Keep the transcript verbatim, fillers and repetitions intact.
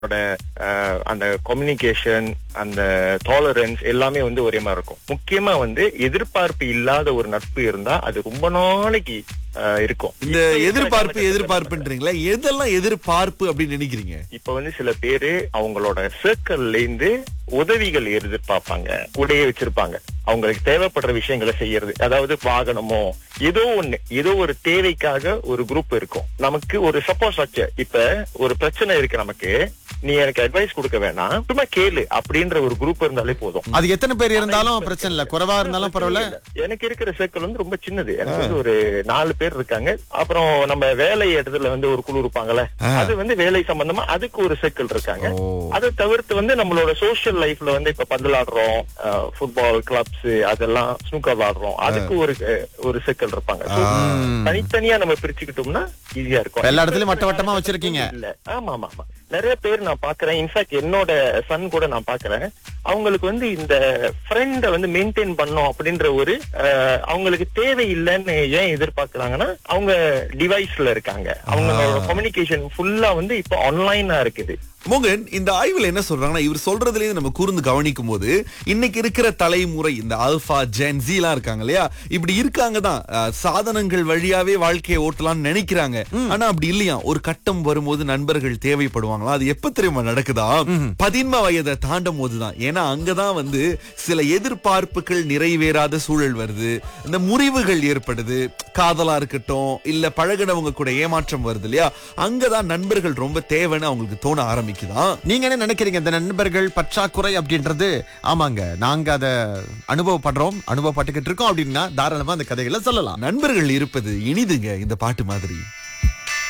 அந்த கம்யூனிகேஷன், அந்த டாலரன்ஸ் எல்லாமே வந்து ஒரே மாதிரி இருக்கும். முக்கியமா வந்து எதிர்பார்ப்பு இல்லாத ஒரு நட்பு இருந்தா அது ரொம்ப நாளைக்கு இருக்கும். இந்த எதிர்பார்ப்பு எதிர்பார்ப்புன்றீங்களா? எதெல்லாம் எதிர்பார்ப்பு அப்படின்னு நினைக்கிறீங்க? இப்ப வந்து சில பேரு அவங்களோட சர்க்கிள்ல இருந்து உதவிகள் எதிர்பார்ப்பாங்க, கூடயே வச்சிருப்பாங்க. அவங்களுக்கு தேவைப்படுற விஷயங்களை செய்யறது, அதாவது வாகனமோ ஏதோ ஒண்ணு, ஏதோ ஒரு தேவைக்காக ஒரு குரூப் இருக்கும். நமக்கு ஒரு சப்போர்ட் ஸ்ட்ரக்சர். இப்ப ஒரு பிரச்சனை இருக்கு, நமக்கு நீ எனக்கு அட்வைஸ் கொடுக்க வேணாம், சும்மா கேளு அப்படின்ற ஒரு குரூப் இருந்தாலே போதும். அது எத்தனை பேர் இருந்தாலும் பிரச்சனை இல்ல, குறைவா இருந்தாலும் பரவாயில்ல. எனக்கு இருக்கிற சர்க்கிள் வந்து ரொம்ப சின்னது. எனக்கு வந்து ஒரு நாலு பேர் இருக்காங்க. அப்புறம் நம்ம வேலை இடத்துல வந்து ஒரு குழு இருப்பாங்கல்ல, அது வந்து வேலை சம்பந்தமா அதுக்கு ஒரு சர்க்கிள் இருக்காங்க. அதை தவிர்த்து வந்து நம்மளோட சோசியல் லைஃப்ல வந்து இப்ப பந்து விளாடுறோம், ஃபுட்பால் கிளப்ஸ், அதெல்லாம் ஸ்னூக்கர் விளாடுறோம், அதுக்கு ஒரு ஒரு சர்க்கிள் இருப்பாங்க. தனித்தனியா நம்ம பிரிச்சுக்கிட்டோம்னா ஈஸியா இருக்கும். எல்லா இடத்துலயும் வட்ட வட்டமா வச்சிருக்கீங்க. இல்ல, ஆமா ஆமா ஆமா நிறைய பேர் நான் பாக்குறேன். இன்ஃபேக்ட் என்னோட சன் கூட நான் பாக்குறேன், அவங்களுக்கு வந்து இந்த ஃப்ரெண்ட வந்து மெயின்டைன் பண்ணும் அப்படின்ற ஒரு அவங்களுக்கு தேவை இல்லைன்னு ஏன் எதிர்பார்க்கறாங்கன்னா, அவங்க டிவைஸ்ல இருக்காங்க, அவங்களோட கம்யூனிகேஷன் ஃபுல்லா வந்து இப்ப ஆன்லைனா இருக்குது. மோகன், இந்த ஆய்வுல என்ன சொல்றாங்கன்னா, இவர் சொல்றதுல இருந்து நம்ம கூர்ந்து கவனிக்கும் போது இன்னைக்கு இருக்கிற தலைமுறை, இந்த ஆல்பா ஜென் ஜி எல்லாம் இருக்காங்க இல்லையா, இப்படி இருக்காங்க தான், சாதனங்கள் வழியாவே வாழ்க்கையை ஓட்டலாம்னு நினைக்கிறாங்க. ஆனா அப்படி இல்லையா, ஒரு கட்டம் வரும்போது நண்பர்கள் தேவைப்படுவாங்களா? அது எப்ப தெரியுமா நடக்குதா? பதின்ம வயதை தாண்டும் போதுதான். ஏன்னா அங்கதான் வந்து சில எதிர்பார்ப்புகள் நிறைவேறாத சூழல் வருது, இந்த முறிவுகள் ஏற்படுது, காதலா இருக்கட்டும் இல்ல பழகினவங்க கூட ஏமாற்றம் வருது இல்லையா, அங்கதான் நண்பர்கள் ரொம்ப தேவைன்னு அவங்களுக்கு தோண ஆரம்பிக்கும். நீங்க என்ன நினைக்கிறீங்க இந்த நண்பர்கள் பற்றாக்குறை அப்படின்றது? ஆமாங்க, நாங்க அத அனுபவப்படுறோம், அனுபவப்பட்டுக்கிட்டு இருக்கோம் அப்படின்னா தாராளமா அந்த கதைகளை சொல்லலாம். நண்பர்கள் இருப்பது இனிதுங்க, இந்த பாட்டு மாதிரி.